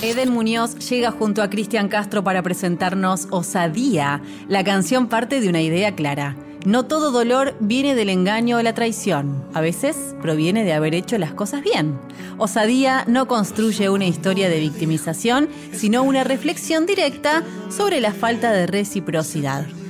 Eden Muñoz llega junto a Cristian Castro para presentarnos Osadía. La canción parte de una idea clara. No todo dolor viene del engaño o la traición. A veces proviene de haber hecho las cosas bien. Osadía no construye una historia de victimización, sino una reflexión directa sobre la falta de reciprocidad.